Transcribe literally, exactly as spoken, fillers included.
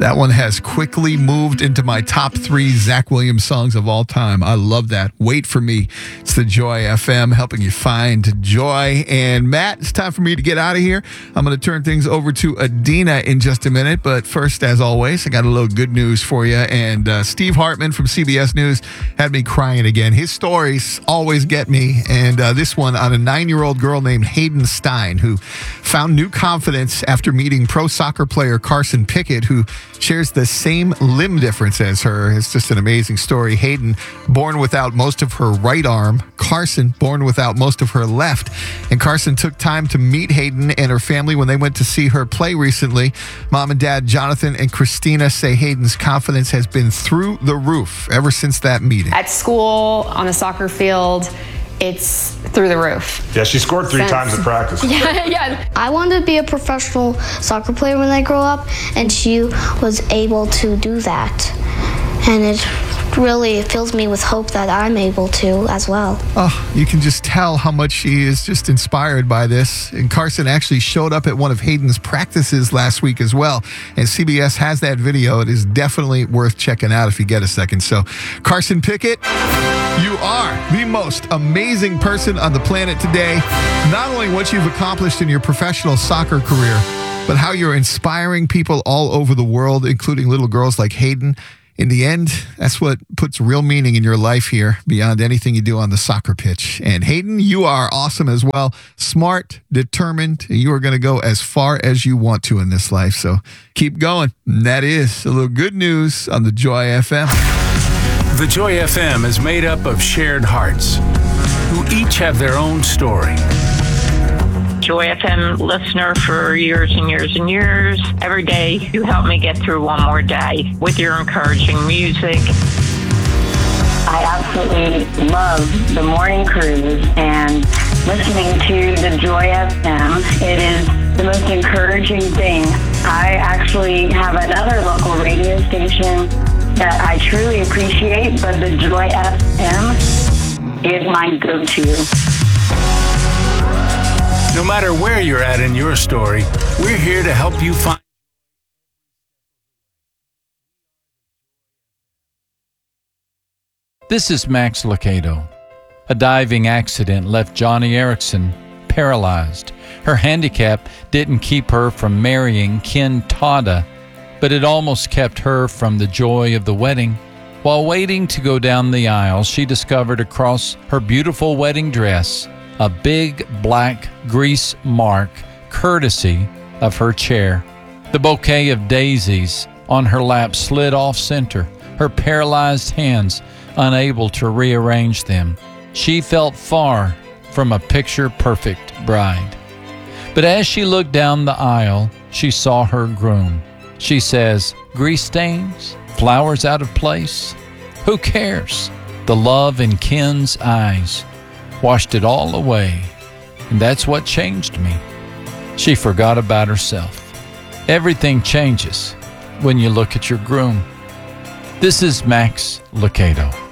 That one has quickly moved into my top three Zach Williams songs of all time. I love that. Wait for me. It's the Joy F M helping you find joy. And Matt, it's time for me to get out of here. I'm going to turn things over to Adina in just a minute. But first, as always, I got a little good news for you. And uh, Steve Hartman from C B S News had me crying again. His stories always get me. And uh, this one on a nine-year-old girl named Hayden Stein, who found new confidence after meeting pro soccer player Carson Pickett, who shares the same limb difference as her. It's just an amazing story. Hayden, born without most of her right arm. Carson, born without most of her left. And Carson took time to meet Hayden and her family when they went to see her play recently. Mom and Dad, Jonathan and Christina, say Hayden's confidence has been through the roof ever since that meeting. At school, on the soccer field, it's through the roof. Yeah, she scored three Since, times at practice. Yeah, yeah. I wanted to be a professional soccer player when I grow up, and she was able to do that. And it really fills me with hope that I'm able to as well. Oh, you can just tell how much she is just inspired by this. And Carson actually showed up at one of Hayden's practices last week as well. And C B S has that video. It is definitely worth checking out if you get a second. So, Carson Pickett, you are the most amazing person on the planet today. Not only what you've accomplished in your professional soccer career, but how you're inspiring people all over the world, including little girls like Hayden. In the end, that's what puts real meaning in your life here beyond anything you do on the soccer pitch. And Hayden, you are awesome as well. Smart, determined. You are going to go as far as you want to in this life. So keep going. And that is a little good news on the Joy F M. The Joy F M is made up of shared hearts who each have their own story. Joy F M listener for years and years and years. Every day you help me get through one more day with your encouraging music. I absolutely love the morning cruise and listening to the Joy F M. It is the most encouraging thing. I actually have another local radio station that I truly appreciate, but the Joy F M is my go-to. No matter where you're at in your story, we're here to help you find. This is Max Lucado. A diving accident left Johnny Erickson paralyzed. Her handicap didn't keep her from marrying Ken Tada, but it almost kept her from the joy of the wedding. While waiting to go down the aisle, she discovered across her beautiful wedding dress a big black grease mark courtesy of her chair. The bouquet of daisies on her lap slid off center, her paralyzed hands unable to rearrange them. She felt far from a picture-perfect bride. But as she looked down the aisle, she saw her groom. She says, "Grease stains, flowers out of place. Who cares?" The love in Ken's eyes washed it all away, and that's what changed me. She forgot about herself. Everything changes when you look at your groom. This is Max Lucado.